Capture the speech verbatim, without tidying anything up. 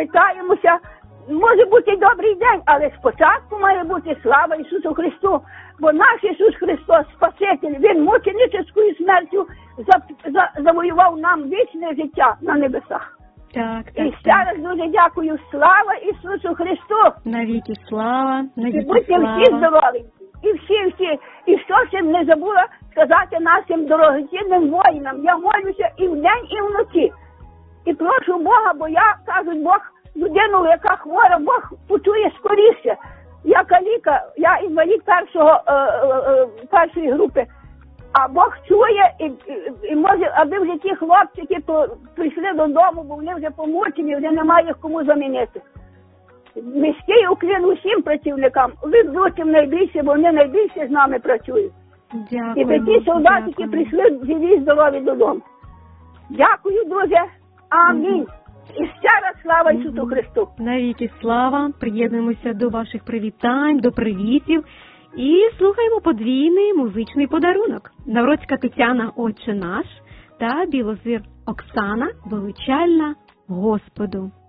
вітаємося. Може бути добрий день, але спочатку має бути слава Ісусу Христу. Бо наш Ісус Христос, Спаситель, Він мученическою смертю за, за, завоював нам вічне життя на небесах. Так, так, і ще раз дуже дякую. Слава Ісусу Христу! Навіки слава, навіки І будьте слава. всі здорові. І всі, всі. І що ще не забула сказати нашим дорогоцінним воїнам. Я молюся і вдень, і вночі. І прошу Бога, бо я, кажуть, Бог, людину, яка хвора, Бог почує скоріше. Я каліка, я інвалід першого, е, е, першої групи. А Бог чує, і, і, і може, аби вже ті хлопчики то прийшли додому, бо вони вже помучені, вже немає їх кому замінити. Міський уклін усім працівникам, віддучим найбільше, бо вони найбільше з нами працюють. Дякую. І ті солдати, які прийшли живі, здорові додому. Дякую, друзі. Амінь. І ще раз слава Ісусу Христу. Навіки слава. Приєднуємося до ваших привітань, до привітів. І слухаємо подвійний музичний подарунок. Навроцька Тетяна «Отче наш» та Білозір Оксана «Величальна Господу».